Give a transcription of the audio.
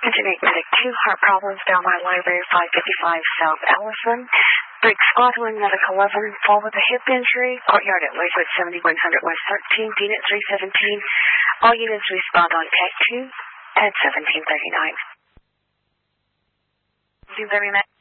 Attention 8 Medic 2, heart problems, Belmont Library 555 South Allison. Brick Squadron, Medic 11, fall with a hip injury. Courtyard at Lakewood 7100 West 13th, Unit 317. All units respond on Tech 2 at 1739. Very much.